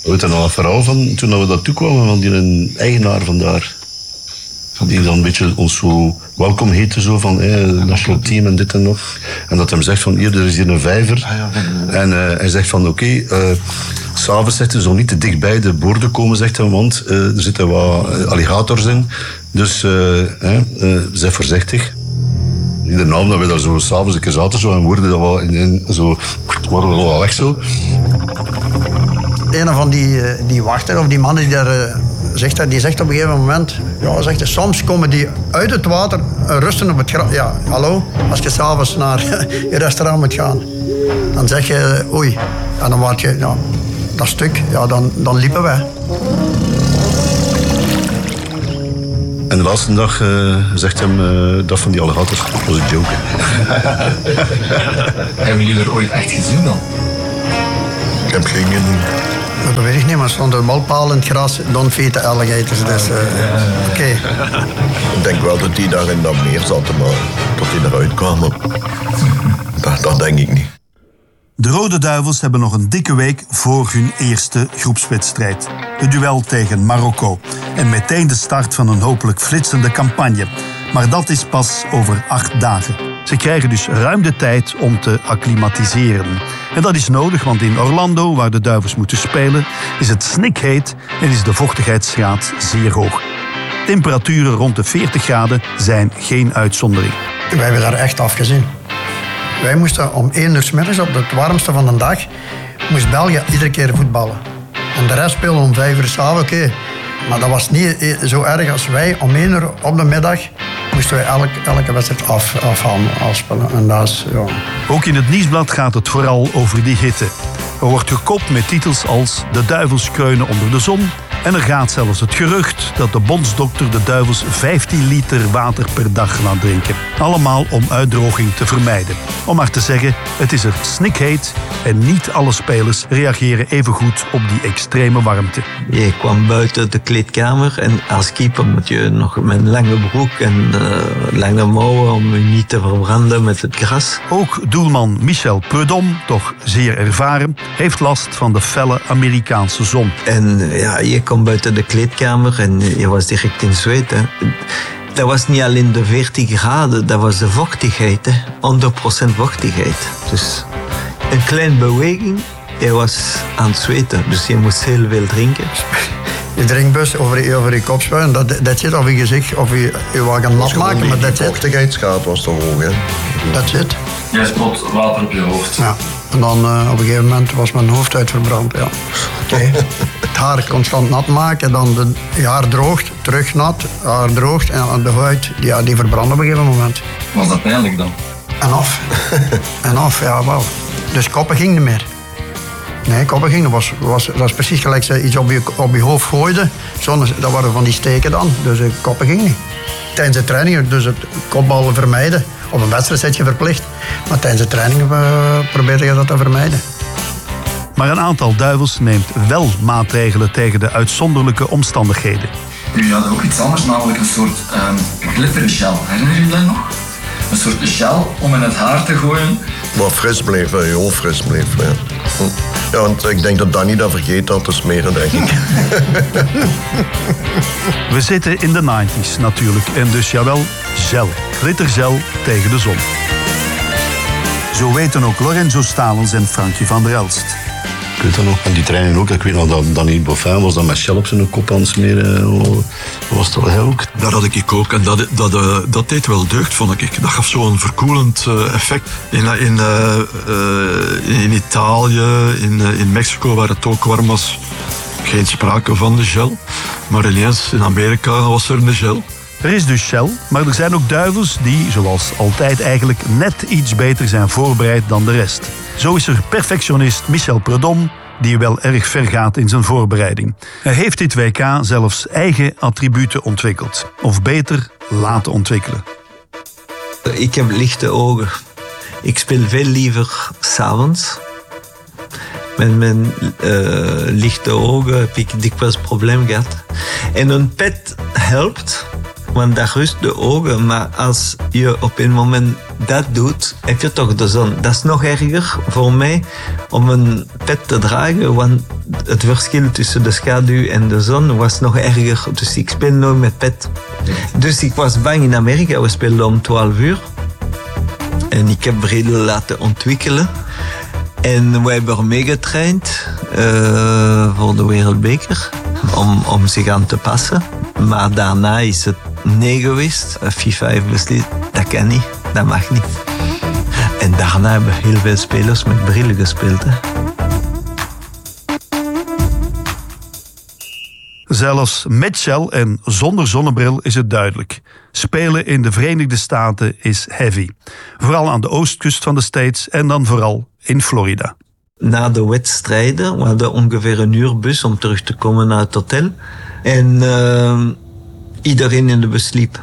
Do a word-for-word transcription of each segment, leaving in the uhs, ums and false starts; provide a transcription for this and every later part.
We weten nog een verhaal van toen we dat toekwamen van die een eigenaar van daar. Die dan een beetje ons zo welkom heette, zo van eh, national team en dit en nog. En dat hem zegt van hier, er is hier een vijver. En uh, hij zegt van oké, okay, uh, s'avonds zegt hij zo niet te dichtbij de boorden komen, zegt hij, want uh, er zitten wat uh, alligators in. Dus uh, uh, uh, zeg voorzichtig. Iedere naam dat we daar zo s'avonds een keer zaten zo, en worden dat wel in, in, zo, worden we wel weg zo. Een van die, die wachten, of die mannen die daar uh, zegt, dat, die zegt op een gegeven moment, ja, zegt hij, soms komen die uit het water uh, rusten op het gras. Ja, hallo, als je s'avonds naar je restaurant moet gaan, dan zeg je, oei, en dan word je, ja, dat stuk, ja, dan, dan liepen wij. En de laatste dag uh, zegt hem uh, dat van die alligators, dat was een joke. Hebben jullie er ooit echt gezien dan? Ik heb geen idee. Dat weet ik niet, maar er stond een walpaal in het gras, don't feed the alligators. Dus, uh, oké. Okay. Ik denk wel dat die daar in dat meer zaten, maar dat die eruit kwamen, dat, dat denk ik niet. De Rode Duivels hebben nog een dikke week voor hun eerste groepswedstrijd. Het duel tegen Marokko. En meteen de start van een hopelijk flitsende campagne. Maar dat is pas over acht dagen. Ze krijgen dus ruim de tijd om te acclimatiseren. En dat is nodig, want in Orlando, waar de Duivels moeten spelen, is het snikheet en is de vochtigheidsgraad zeer hoog. Temperaturen rond de veertig graden zijn geen uitzondering. Wij hebben daar echt afgezien. Wij moesten om één uur 's middags, op het warmste van de dag, moest België iedere keer voetballen. En de rest speelde om vijf uur 's avonds, oké. Okay. Maar dat was niet zo erg als wij om één uur op de middag moesten wij elke, elke wedstrijd af, afhalen, afspelen. En dat is, ja. Ook in het Nieuwsblad gaat het vooral over die hitte. Er wordt gekopt met titels als De Duivels kreunen onder de zon. En er gaat zelfs het gerucht dat de bondsdokter de Duivels vijftien liter water per dag laat drinken. Allemaal om uitdroging te vermijden. Om maar te zeggen, het is er snikheet en niet alle spelers reageren even goed op die extreme warmte. Je kwam buiten de kleedkamer en als keeper moet je nog met een lange broek en uh, lange mouwen om je niet te verbranden met het gras. Ook doelman Michel Prudhomme, toch zeer ervaren, heeft last van de felle Amerikaanse zon. En ja, je kwam buiten de kleedkamer en je was direct in zweet. Hè. Dat was niet alleen de veertig graden, dat was de vochtigheid. Hè. honderd procent vochtigheid. Dus een kleine beweging, je was aan het zweten. Dus je moest heel veel drinken. Je drinkbus over je, over je kop spuien, dat, dat zit op je gezicht, of je, je wou gaan nat maken, maar dat zit. De vochtigheidsgraad was toch hoog, hè? Dat zit. Jij spot water op je hoofd. Ja. En dan uh, op een gegeven moment was mijn hoofd uitverbrand. Ja. Okay. Het haar constant nat maken, dan de, je haar droogt, terug nat, haar droogt en de huid ja, die verbrandt op een gegeven moment. Was dat pijnlijk dan? En af. En af, ja wel. Dus koppen ging niet meer. Nee, koppen ging niet. Was, was, dat was precies gelijk ze iets op je, op je hoofd gooide. Zo, dat waren van die steken dan. Dus uh, koppen ging niet. Tijdens de trainingen, dus het kopballen vermijden. Op een wedstrijd zit je verplicht. Maar tijdens de trainingen uh, probeerde je dat te vermijden. Maar een aantal Duivels neemt wel maatregelen tegen de uitzonderlijke omstandigheden. Jullie hadden ook iets anders, namelijk een soort um, glittergel. Herinneren jullie dat nog? Een soort gel om in het haar te gooien. Wat fris bleef, je hoofd fris bleef. Ja. Ja, want ik denk dat Danny dat vergeet had te smeren, denk ik. We zitten in de negentig natuurlijk en dus jawel, gel. Glittergel tegen de zon. Zo weten ook Lorenzo Stalens en Frankie van der Elst. Ik weet dat nog, en die training ook. Ik weet nog dat Danny Boffin was dan met shell op zijn kop aan het smeren. Was dat hij ook? Dat had ik ook en dat, dat, uh, dat deed wel deugd, vond ik. Dat gaf zo'n verkoelend uh, effect. In, in, uh, uh, in Italië, in, uh, in Mexico, waar het ook warm was, geen sprake van de gel. Maar ineens in Amerika was er een gel. Er is dus Shell, maar er zijn ook Duivels die, zoals altijd eigenlijk, net iets beter zijn voorbereid dan de rest. Zo is er perfectionist Michel Prudhomme, die wel erg ver gaat in zijn voorbereiding. Hij heeft dit W K zelfs eigen attributen ontwikkeld. Of beter, laten ontwikkelen. Ik heb lichte ogen. Ik speel veel liever 's avonds. Met mijn uh, lichte ogen heb ik dikwijls probleem gehad. En een pet helpt. Want daar rust de ogen. Maar als je op een moment dat doet, heb je toch de zon. Dat is nog erger voor mij om een pet te dragen. Want het verschil tussen de schaduw en de zon was nog erger. Dus ik speel nooit met pet. Dus ik was bang in Amerika. We speelden om twaalf uur. En ik heb brillen laten ontwikkelen. En we hebben meegetraind uh, voor de Wereldbeker. Om, om zich aan te passen. Maar daarna is het nee geweest. FIFA heeft beslist, dat kan niet, dat mag niet. En daarna hebben heel veel spelers met brillen gespeeld. Hè. Zelfs met shell en zonder zonnebril is het duidelijk. Spelen in de Verenigde Staten is heavy. Vooral aan de oostkust van de States en dan vooral in Florida. Na de wedstrijden, we hadden ongeveer een uur bus om terug te komen naar het hotel. En uh, iedereen in de bus sliep.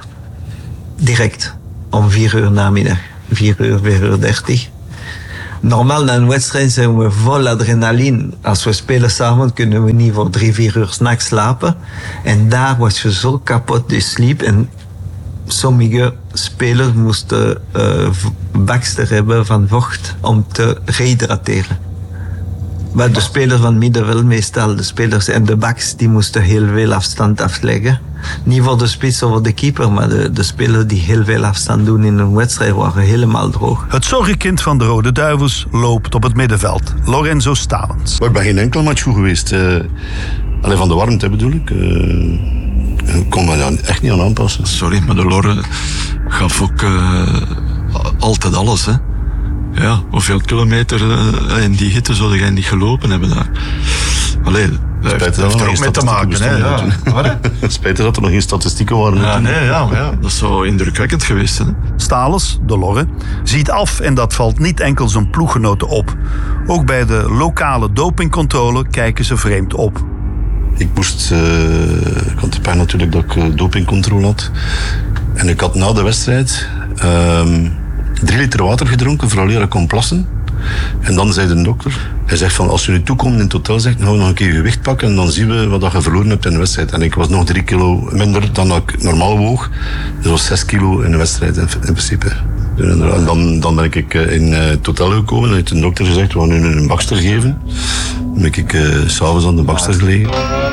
Direct. Om vier uur namiddag. Vier uur, vier uur dertig. Normaal na een wedstrijd zijn we vol adrenaline. Als we spelen samen kunnen we niet voor drie, vier uur 's nachts slapen. En daar was je zo kapot de sliep. En sommige spelers moesten uh, bakster hebben van vocht om te rehydrateren. Maar de spelers van middenveld, meestal de spelers en de backs, die moesten heel veel afstand afleggen. Niet voor de spits of voor de keeper, maar de, de spelers die heel veel afstand doen in een wedstrijd waren helemaal droog. Het zorgenkind van de Rode Duivels loopt op het middenveld. Lorenzo Stalens. Ik ben geen enkel match goed geweest. Uh, alleen van de warmte bedoel ik. Uh, ik kon me daar echt niet aan aanpassen. Sorry, maar de Lorre gaf ook uh, altijd alles, hè. Ja, hoeveel kilometer uh, in die hitte zou jij niet gelopen hebben daar? Allee, dat heeft, heeft er ook mee te maken, hè. Ja. Spijtig dat er nog geen statistieken waren. Ja, nee, ja, maar ja, dat is zo indrukwekkend geweest zijn. Stalens, de Lorre, ziet af en dat valt niet enkel zijn ploeggenoten op. Ook bij de lokale dopingcontrole kijken ze vreemd op. Ik moest, uh, ik had de pijn natuurlijk dat ik uh, dopingcontrole had. En ik had na de wedstrijd uh, drie liter water gedronken, vooral eer ik kon plassen. En dan zei de dokter, hij zegt van als je nu toekomt in het hotel, zegt, gaan we nog een keer gewicht pakken en dan zien we wat je verloren hebt in de wedstrijd. En ik was nog drie kilo minder dan dat ik normaal woog. Dus dat was zes kilo in de wedstrijd in, in principe. En dan, dan ben ik in het hotel gekomen en heeft de dokter gezegd, we gaan nu een bakster geven. Dan ben ik uh, s'avonds aan de bakster gelegen.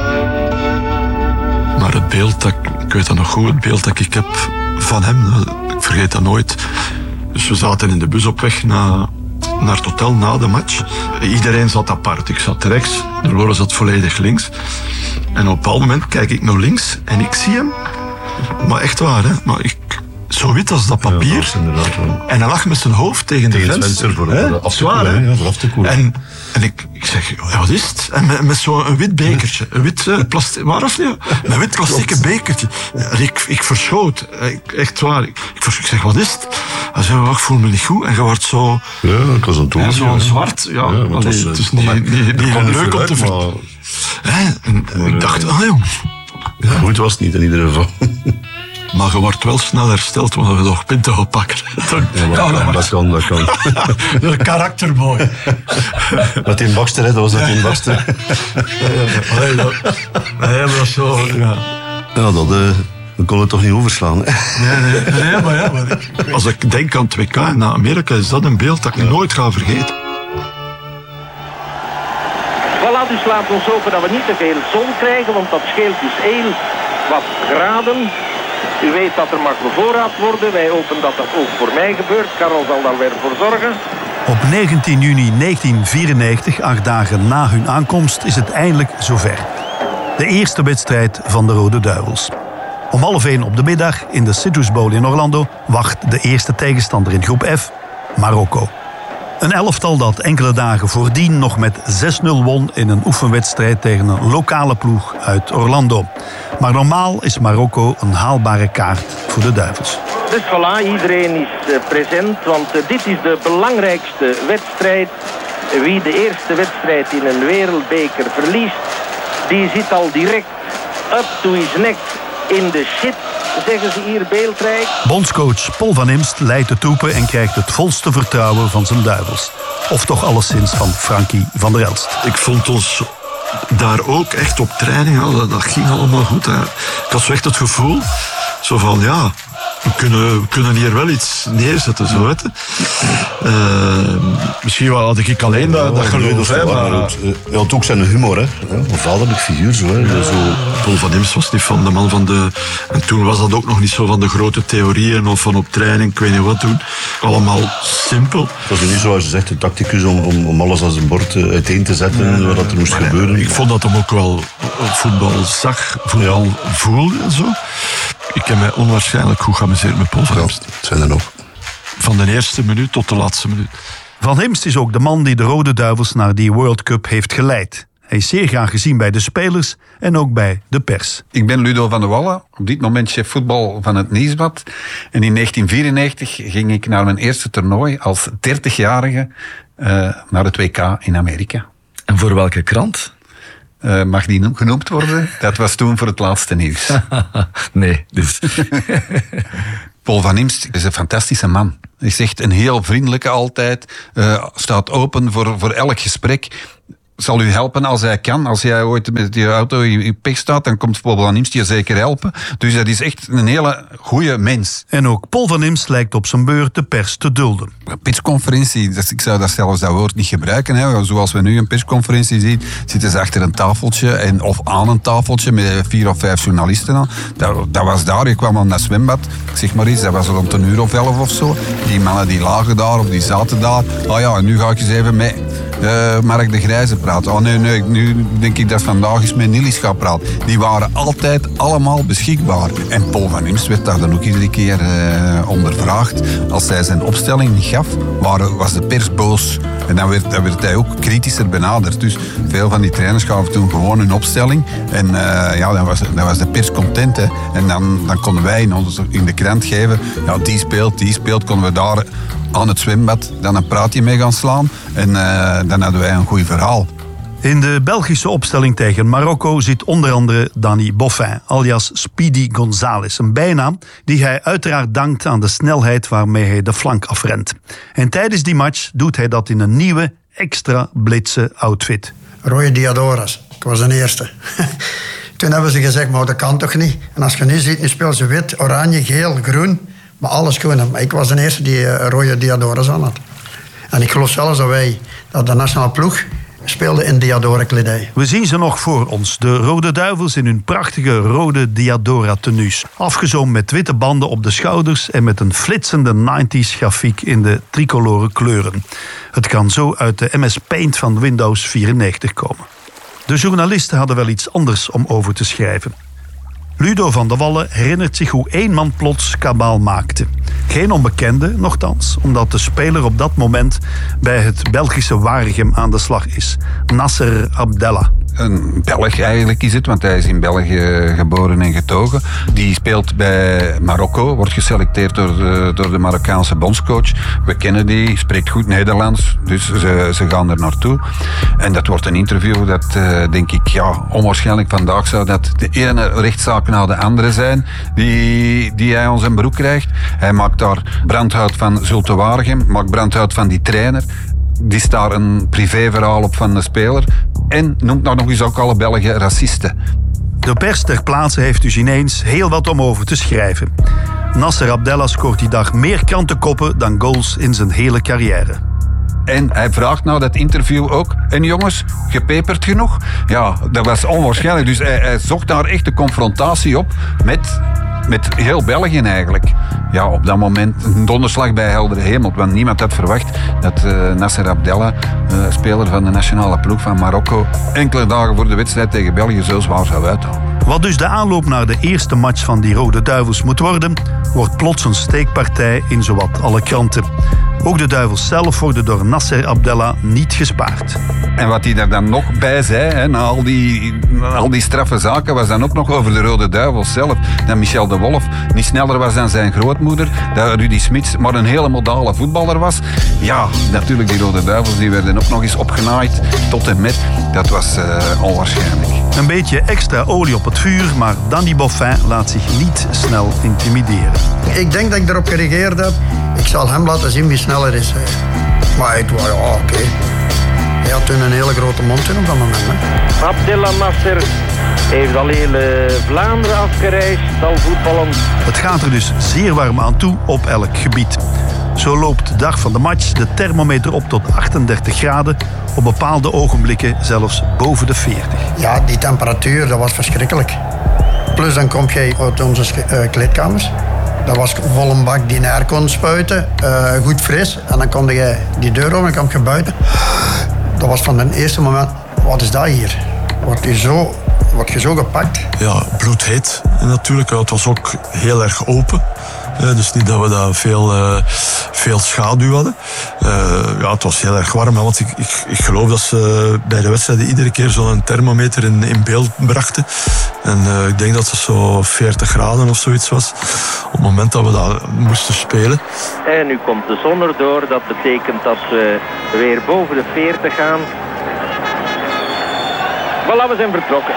Maar het beeld, dat, ik weet dat nog goed, het beeld dat ik heb van hem, ik vergeet dat nooit. Dus we zaten in de bus op weg naar, naar het hotel na de match. Iedereen zat apart. Ik zat rechts, de Lorre zat volledig links. En op een bepaald moment kijk ik naar links en ik zie hem. Maar echt waar, hè. Maar ik, zo wit als dat papier. Ja, dat inderdaad, ja. En hij lag met zijn hoofd tegen, tegen de venster. Voor, voor, af te zwaar, koelen, ja, voor af te koelen. En, en ik, ik zeg, ja, wat is het? En met, met zo'n wit bekertje. Een wit uh, plastic... Waar of niet? Een wit plastieke bekertje. En ik, ik verschoot. Ik, echt waar. Ik, ik, vers, ik zeg, wat is het? Hij zei, oh, ik voel me niet goed. En je wordt zo... Ja, ik was aan het doen. Zo'n ja. zwart... Ja, ja allee, was, het is niet, niet, niet, niet leuk om te vertellen. En, en ik dacht, ah, jong. Ja, goed was het niet in ieder geval. Maar je wordt wel snel hersteld, want we nog pinten gaan pakken. Ja, maar, ja, dat kan, dat kan. Dat is een karakterboy. Dat in Bakster, hè, dat was dat in Bakster. Nee, dat, nee, dat was zo, ja. Ja, dat, uh, we konden het toch niet overslaan, hè? Nee, nee, nee, maar ja. Maar ik, als ik denk aan het W K en naar Amerika, is dat een beeld dat ik ja. nooit ga vergeten. Voilà, dus laat ons hopen dat we niet te veel zon krijgen, want dat scheelt dus heel wat graden. U weet dat er mag bevoorraad worden. Wij hopen dat dat ook voor mij gebeurt. Karel zal daar weer voor zorgen. Op negentien juni negentien vierennegentig, acht dagen na hun aankomst, is het eindelijk zover. De eerste wedstrijd van de Rode Duivels. Om half één op de middag in de Citrus Bowl in Orlando wacht de eerste tegenstander in groep F, Marokko. Een elftal dat enkele dagen voordien nog met zes nul won in een oefenwedstrijd tegen een lokale ploeg uit Orlando. Maar normaal is Marokko een haalbare kaart voor de Duivels. Dus voilà, iedereen is uh, present, want uh, dit is de belangrijkste wedstrijd. Wie de eerste wedstrijd in een wereldbeker verliest, die zit al direct up to his neck in de shit, zeggen ze hier beeldrijk. Bondscoach Paul van Imst leidt de troepen en krijgt het volste vertrouwen van zijn Duivels. Of toch alleszins van Frankie van der Elst. Ik vond ons daar ook echt op training, dat, dat ging allemaal goed. Hè. Ik had zo echt het gevoel, Zo van, ja, we kunnen, we kunnen hier wel iets neerzetten, zo weet je. Uh, misschien wel had ik alleen dat, dat geloof, hè. Maar... Hij had ook zijn humor, hè. Een vaderlijk figuur, zo, hè. Ja. Zo... Paul van Imst was niet van de man van de... En toen was dat ook nog niet zo van de grote theorieën of van op training, ik weet niet wat doen. Allemaal simpel. Het was niet zoals je zegt, een tacticus om, om, om alles als een bord uiteen te zetten, nee, wat er moest maar gebeuren. Ik vond dat hem ook wel voetbal zag, voetbal ja. voelde en zo. Ik heb mij onwaarschijnlijk goed geamuseerd met Paul van Imst. Ja, het zijn er nog. Van de eerste minuut tot de laatste minuut. Van Imst is ook de man die de Rode Duivels naar die World Cup heeft geleid. Hij is zeer graag gezien bij de spelers en ook bij de pers. Ik ben Ludo van de Wallen, op dit moment chef voetbal van het Nieuwsblad. En in negentien vierennegentig ging ik naar mijn eerste toernooi als dertigjarige uh, naar het W K in Amerika. En voor welke krant? Uh, mag die genoemd worden? Dat was toen voor het laatste nieuws. Nee, dus... Paul van Imst is een fantastische man. Hij is echt een heel vriendelijke altijd. Uh, staat open voor, voor elk gesprek. Zal u helpen als hij kan. Als jij ooit met die auto in pech staat, dan komt Paul van Imst je zeker helpen. Dus dat is echt een hele goede mens. En ook Paul van Imst lijkt op zijn beurt de pers te dulden. Een persconferentie, ik zou dat zelfs dat woord niet gebruiken. Hè. Zoals we nu een persconferentie zien, zitten ze achter een tafeltje en, of aan een tafeltje met vier of vijf journalisten aan. Dat, dat was daar, je kwam aan dat zwembad, zeg maar iets, dat was rond een uur of elf of zo. Die mannen die lagen daar of die zaten daar. Ah ja, en nu ga ik eens even met uh, Mark de Grijze praten. Oh nee, nee, nu denk ik dat vandaag eens met Nillis ga praten. Die waren altijd allemaal beschikbaar. En Paul van Imst werd daar dan ook iedere keer uh, ondervraagd. Als hij zijn opstelling niet gaf, waren, was de pers boos. En dan werd, dan werd hij ook kritischer benaderd. Dus veel van die trainers gaven toen gewoon een opstelling. En uh, ja, dan was, dan was de pers content. Hè. En dan, dan konden wij in, ons, in de krant geven, ja, die speelt, die speelt, konden we daar aan het zwembad dan een praatje mee gaan slaan. En uh, dan hadden wij een goed verhaal. In de Belgische opstelling tegen Marokko zit onder andere Danny Boffin, alias Speedy González. Een bijnaam die hij uiteraard dankt aan de snelheid waarmee hij de flank afrent. En tijdens die match doet hij dat in een nieuwe, extra blitse outfit. Rode Diadoras, ik was de eerste. Toen hebben ze gezegd, maar dat kan toch niet? En als je nu ziet, nu spelen ze wit, oranje, geel, groen. Maar alles groen. Maar ik was de eerste die uh, Rode Diadoras aan had. En ik geloof zelfs dat wij, dat de nationale ploeg speelde in Diadora-kledij. We zien ze nog voor ons, de Rode Duivels in hun prachtige rode Diadora-tenues. Afgezoomd met witte banden op de schouders en met een flitsende negentig grafiek in de tricolore kleuren. Het kan zo uit de M S Paint van Windows vierennegentig komen. De journalisten hadden wel iets anders om over te schrijven. Ludo van de Wallen herinnert zich hoe één man plots kabaal maakte. Geen onbekende, nochtans, omdat de speler op dat moment bij het Belgische Waregem aan de slag is. Nasser Abdella. Een Belg eigenlijk is het, want hij is in België geboren en getogen. Die speelt bij Marokko, wordt geselecteerd door de, door de Marokkaanse bondscoach. We kennen die, spreekt goed Nederlands, dus ze, ze gaan er naartoe. En dat wordt een interview dat, uh, denk ik, ja, onwaarschijnlijk vandaag zou dat de ene rechtszaak na de andere zijn die, die hij aan zijn broek krijgt. Hij maakt daar brandhout van Zulte Waregem, maakt brandhout van die trainer. Die staat een privéverhaal op van de speler. En noemt nou nog eens ook alle Belgen racisten. De pers ter plaatse heeft dus ineens heel wat om over te schrijven. Nasser Abdella scoort die dag meer krantenkoppen dan goals in zijn hele carrière. En hij vraagt nou dat interview ook. En jongens, gepeperd genoeg? Ja, dat was onwaarschijnlijk. Dus hij, hij zocht daar echt de confrontatie op met... Met heel België eigenlijk. Ja, op dat moment een donderslag bij heldere hemel. Want niemand had verwacht dat uh, Nasser Abdella, uh, speler van de nationale ploeg van Marokko, enkele dagen voor de wedstrijd tegen België zo zwaar zou uithalen. Wat dus de aanloop naar de eerste match van die Rode Duivels moet worden, wordt plots een steekpartij in zowat alle kranten. Ook de Duivels zelf worden door Nasser Abdella niet gespaard. En wat hij daar dan nog bij zei, hè, na al die, na al die straffe zaken, was dan ook nog over de Rode Duivels zelf. Dat Michel de Wolf niet sneller was dan zijn grootmoeder. Dat Rudy Smits maar een hele modale voetballer was. Ja, natuurlijk, die Rode Duivels die werden ook nog eens opgenaaid tot en met. Dat was uh, onwaarschijnlijk. Een beetje extra olie op het vuur, maar Danny Boffin laat zich niet snel intimideren. Ik denk dat ik erop gereageerd heb. Ik zal hem laten zien wie sneller is. Maar ik wou, ja, oké. Okay. Hij had toen een hele grote mond in op dat moment. Hè. Abdella Nasser Heeft al heel uh, Vlaanderen afgereisd, al voetballend. Het gaat er dus zeer warm aan toe op elk gebied. Zo loopt de dag van de match de thermometer op tot achtendertig graden. Op bepaalde ogenblikken zelfs boven de veertig. Ja, die temperatuur, dat was verschrikkelijk. Plus dan kom je uit onze uh, kleedkamers. Dat was vol een bak die naar kon spuiten. Uh, goed fris. En dan kon je die deur open en dan kwam je buiten. Dat was van het eerste moment, wat is dat hier? Word je zo, word je zo gepakt? Ja, bloedheet natuurlijk. Het was ook heel erg open. Dus niet dat we daar veel, uh, veel schaduw hadden. Uh, ja, het was heel erg warm, want ik, ik, ik geloof dat ze bij de wedstrijden iedere keer zo'n thermometer in, in beeld brachten. En uh, ik denk dat het zo veertig graden of zoiets was op het moment dat we daar moesten spelen. En nu komt de zon erdoor. Dat betekent dat we weer boven de veertig gaan. Voilà, we zijn vertrokken.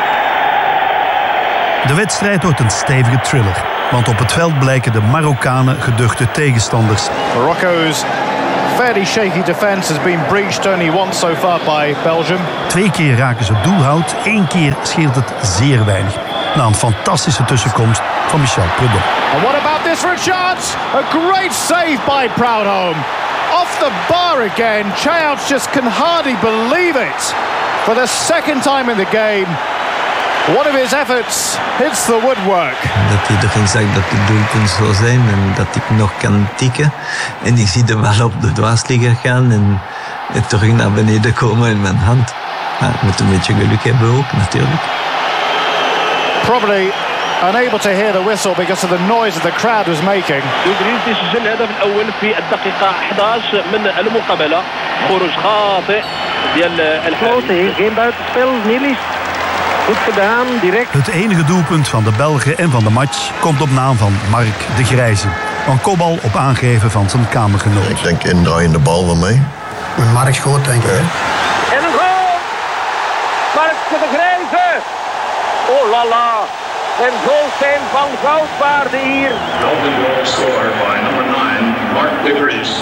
De wedstrijd wordt een stevige thriller. Want op het veld blijken de Marokkanen geduchte tegenstanders. Morocco's fairly shaky defense has been breached only once so far by Belgium. Twee keer raken ze doelhout, één keer scheelt het zeer weinig. Na een fantastische tussenkomst van Michel Prudhomme. And what about this for a chance? A great save by Proudhome. Off the bar again. Chayouts just can hardly believe it. For the second time in the game. One of his efforts hits the woodwork. Dat iedereen zegt dat het doelpunt zou zijn en dat ik nog kan tikken. En ik zie de bal op de dwarsligger gaan en, en terug naar beneden komen in mijn hand. Maar ik moet een beetje geluk hebben ook, natuurlijk. Probably unable to hear the whistle because of the noise that the crowd was making. الإنجليز يسجل الهدف الأول في الدقيقة إحدى عشر من المقابلة. خروج خاطئ ديال الحارس. Geen buitenspel, Nilis. Goed gedaan, direct. Het enige doelpunt van de Belgen en van de match komt op naam van Mark de Grijze. Een kopbal op aangeven van zijn kamergenoot. Ik denk indraaiende bal van mij. Met Mark schoot, denk ik. Ja. En een goal! Mark de Grijze! Oh la la! En goals zijn van goudwaarde hier. Golden goal scored by number nine, Mark de Grijze.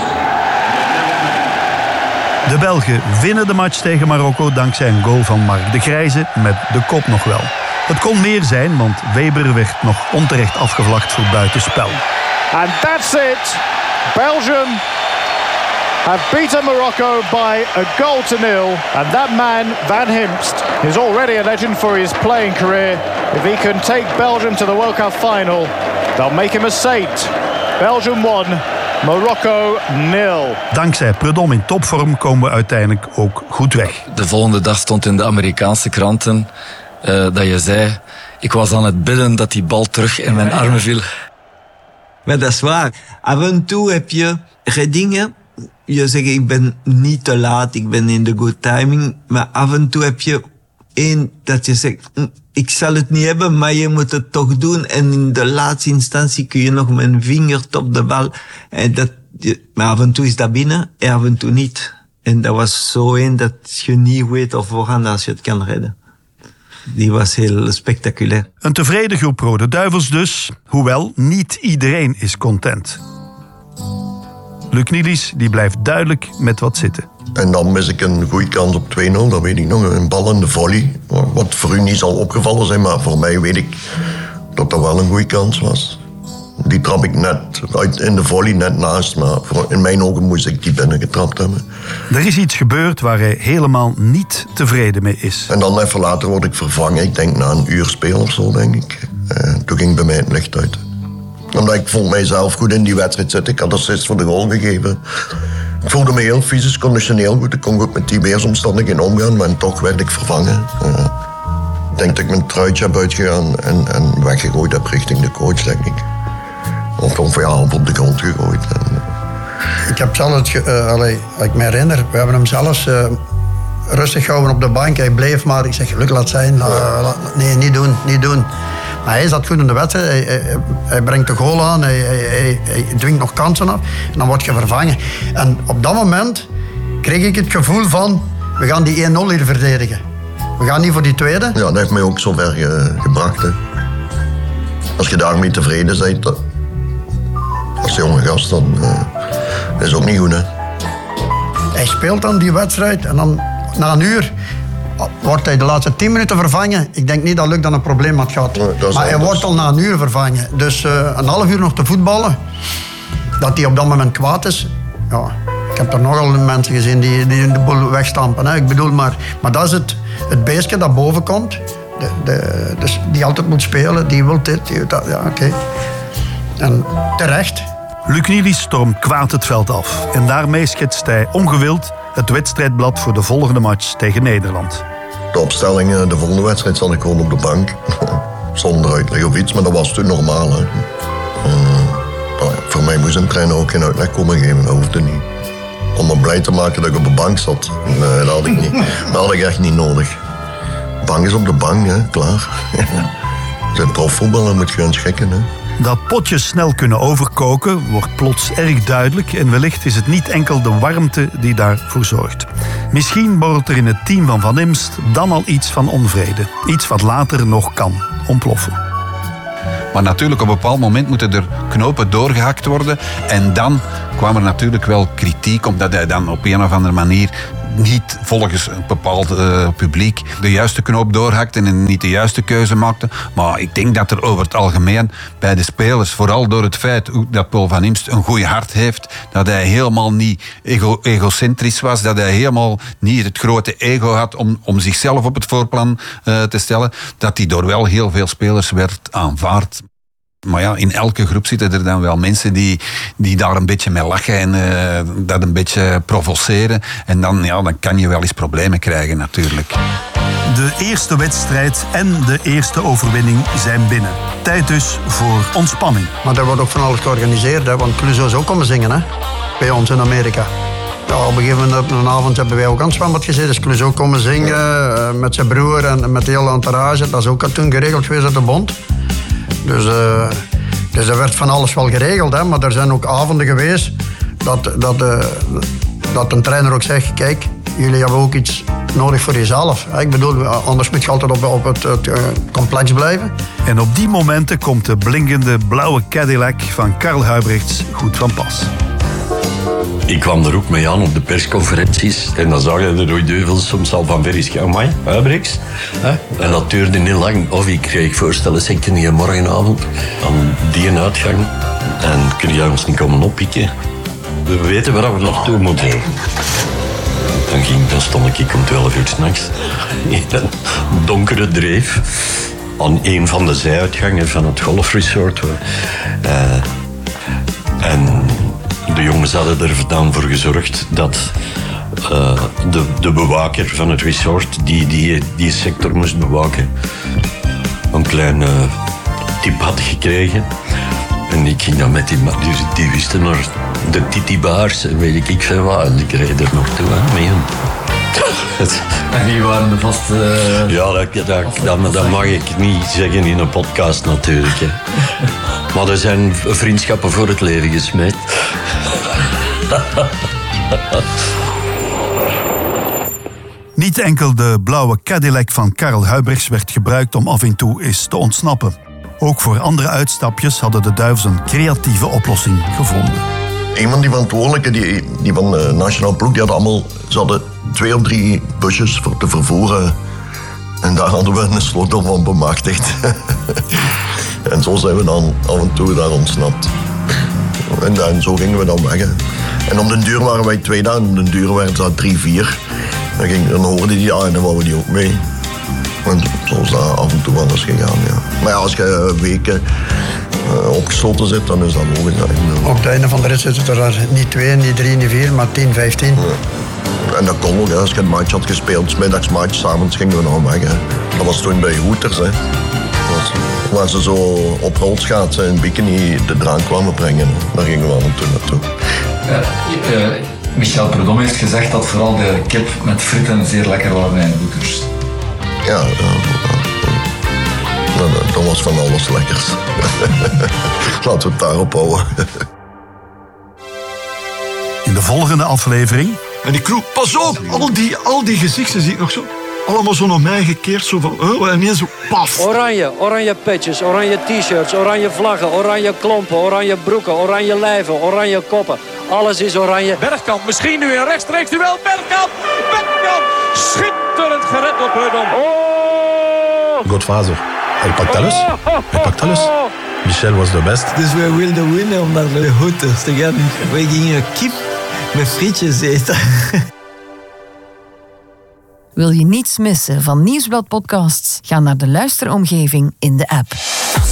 De Belgen winnen de match tegen Marokko dankzij een goal van Mark de Grijze met de kop nog wel. Het kon meer zijn, want Weber werd nog onterecht afgevlakt voor buitenspel. And that's it. Belgium have beaten Morocco by a goal to nil. And that man, Van Himst, is already a legend for his playing career. If he can take Belgium to the World Cup final, they'll make him a saint. Belgium won. Morocco nil. Dankzij Prudhomme in topvorm komen we uiteindelijk ook goed weg. De volgende dag stond in de Amerikaanse kranten uh, dat je zei... Ik was aan het bidden dat die bal terug in mijn armen viel. Maar dat is waar. Af en toe heb je reddingen. Je zegt, ik ben niet te laat, ik ben in de good timing. Maar af en toe heb je één dat je zegt... Ik zal het niet hebben, maar je moet het toch doen. En in de laatste instantie kun je nog met een vinger op de bal. En dat, maar af en toe is dat binnen en af en toe niet. En dat was zo een dat je niet weet of voorhand als je het kan redden. Die was heel spectaculair. Een tevreden groep Rode Duivels dus, hoewel niet iedereen is content. Luc Nilis die blijft duidelijk met wat zitten. En dan mis ik een goede kans op twee nul, dat weet ik nog. Een bal in de volley, wat voor u niet zal opgevallen zijn, maar voor mij weet ik dat dat wel een goede kans was. Die trap ik net uit in de volley, net naast, maar in mijn ogen moest ik die binnen getrapt hebben. Er is iets gebeurd waar hij helemaal niet tevreden mee is. En dan even later word ik vervangen, ik denk na een uur spelen of zo, denk ik. En toen ging bij mij het licht uit. Omdat ik vond mijzelf goed in die wedstrijd zitten, ik had assist voor de goal gegeven. Ik voelde me heel fysisch, conditioneel goed. Ik kon goed met die weersomstandigheden omgaan, maar toch werd ik vervangen. Uh, ik denk dat ik mijn truitje heb uitgegaan en, en weggegooid heb richting de coach, denk ik. Of, of ja, of op de grond gegooid. En, uh. Ik heb zelfs, het, uh, allee, als ik me herinner, we hebben hem zelfs uh, rustig gehouden op de bank. Hij bleef maar, ik zeg, geluk laat zijn. Uh, laat, nee, niet doen, niet doen. Maar hij zat goed in de wedstrijd, hij, hij, hij brengt de goal aan, hij, hij, hij, hij dwingt nog kansen af en dan word je vervangen. En op dat moment kreeg ik het gevoel van, we gaan die één nul hier verdedigen. We gaan niet voor die tweede. Ja, dat heeft mij ook zover ge, gebracht. Hè. Als je daarmee tevreden bent, dat, als jonge gast, dan uh, is het ook niet goed. Hè. Hij speelt dan die wedstrijd en dan na een uur wordt hij de laatste tien minuten vervangen. Ik denk niet dat Luc dan een probleem had gehad. Nee, maar hij anders. wordt al na een uur vervangen. Dus uh, een half uur nog te voetballen. Dat hij op dat moment kwaad is. Ja, ik heb er nogal mensen gezien die, die de boel wegstampen. Hè. Ik bedoel, maar, maar dat is het, het beestje dat boven komt. De, de, dus die altijd moet spelen. Die wil dit. Die, dat, ja, oké. Okay. En terecht. Luc Niely stormt kwaad het veld af. En daarmee schetst hij ongewild het wedstrijdblad voor de volgende match tegen Nederland. De opstelling, de volgende wedstrijd zat ik gewoon op de bank. Zonder uitleg of iets, maar dat was toen normaal. Hè. Uh, nou ja, voor mij moest een trainer ook geen uitleg komen geven, dat hoefde niet. Om me blij te maken dat ik op de bank zat, nee, dat had ik niet. Dat had ik echt niet nodig. Bank is op de bank, hè, klaar. Zijn profvoetballer moet je gaan schikken. Hè. Dat potjes snel kunnen overkoken wordt plots erg duidelijk en wellicht is het niet enkel de warmte die daarvoor zorgt. Misschien borrelt er in het team van Van Imst dan al iets van onvrede. Iets wat later nog kan ontploffen. Maar natuurlijk, op een bepaald moment moeten er knopen doorgehakt worden. En dan kwam er natuurlijk wel kritiek, omdat hij dan op een of andere manier niet volgens een bepaald uh, publiek de juiste knoop doorhakte en niet de juiste keuze maakte. Maar ik denk dat er over het algemeen bij de spelers, vooral door het feit dat Paul van Imst een goed hart heeft, dat hij helemaal niet ego- egocentrisch was, dat hij helemaal niet het grote ego had om, om zichzelf op het voorplan uh, te stellen, dat hij door wel heel veel spelers werd aanvaard. Maar ja, in elke groep zitten er dan wel mensen die, die daar een beetje mee lachen en uh, dat een beetje provoceren. En dan, ja, dan kan je wel eens problemen krijgen natuurlijk. De eerste wedstrijd en de eerste overwinning zijn binnen. Tijd dus voor ontspanning. Maar er wordt ook van alles georganiseerd, hè, want Clouseau is ook komen zingen, hè, bij ons in Amerika. Ja, op een gegeven moment, op een avond hebben wij ook aan het zwembad gezeten. Dus Clouseau komen zingen uh, met zijn broer en met de hele entourage. Dat is ook al toen geregeld geweest uit de bond. Dus, uh, dus er werd van alles wel geregeld, hè, maar er zijn ook avonden geweest dat, dat, uh, dat een trainer ook zegt, kijk, jullie hebben ook iets nodig voor jezelf. Ik bedoel, anders moet je altijd op, op het, het uh, complex blijven. En op die momenten komt de blinkende blauwe Cadillac van Karl Huybrechts goed van pas. Ik kwam er ook mee aan op de persconferenties en dan zag je de Rode Duivels soms al van ver is amai, Huybrechts. En dat duurde niet lang. Of ik kreeg voorstellen, zeg ik niet morgenavond aan die uitgang en kun je ons niet komen oppikken. We weten waar we naartoe moeten. Dan, ging, dan stond ik om twaalf uur 's nachts in een donkere dreef aan een van de zijuitgangen van het golfresort. Uh, en de jongens hadden er dan voor gezorgd dat uh, de, de bewaker van het resort die, die die sector moest bewaken een kleine tip had gekregen. En ik ging dan met die, die, die wisten naar de titibaars en weet ik veel wat. En ik reed er nog toe hè, mee. En die waren de vaste... Uh, ja, dat, dat, dat, dat mag ik niet zeggen in een podcast natuurlijk. Hè. Maar er zijn vriendschappen voor het leven gesmeed. Niet enkel de blauwe Cadillac van Karl Huybrechts werd gebruikt om af en toe eens te ontsnappen. Ook voor andere uitstapjes hadden de Duivels een creatieve oplossing gevonden. Een van die verantwoordelijken, die, die van de nationale ploeg, die hadden allemaal, ze hadden twee of drie busjes voor te vervoeren. En daar hadden we een sleutel van bemachtigd. En zo zijn we dan af en toe daar ontsnapt. En, en zo gingen we dan weg. Hè. En om de duur waren wij twee dagen, om de duur waren ze drie, vier. Dan, ging, dan hoorden die, ja, en dan wouden die ook mee. En zo is dat af en toe wel eens gegaan, ja. Maar ja, als je weken uh, opgesloten zit, dan is dat logisch. Ja. Op het einde van de rit zitten er niet twee, niet drie, niet vier, maar tien, vijftien. Ja. En dat kon ook, hè. Als je een match had gespeeld, 's middags match, 's avonds gingen we dan weg. Hè. Dat was toen bij Hoeters, hè. Waar ze zo op rolschaatsen en bikini de drank kwamen brengen. Daar gingen we af en toe naartoe. Ja, uh, Michel Prudhomme heeft gezegd dat vooral de kip met fritten zeer lekker was bij Hoeters. Ja, ja, ja. Dat was van alles lekkers. Laten we het daarop houden. In de volgende aflevering... En ik roep, pas op, al die, al die gezichten zie ik nog zo... Allemaal zo naar mij gekeerd, zo van, oh, en ineens zo, paf. Oranje, oranje petjes, oranje t-shirts, oranje vlaggen, oranje klompen, oranje broeken, oranje lijven, oranje koppen. Alles is oranje. Bergkamp, misschien nu een rechtstreeks duel. Bergkamp, Bergkamp, schitterend. schitterend gered door Prudhomme. Godfazer. Hij pakt alles. Hij pakt alles. Michel was de best. Dus we wilden winnen om naar de Hooters te gaan. We gingen kip met frietjes eten. Wil je niets missen van Nieuwsblad podcasts? Ga naar de luisteromgeving in de app.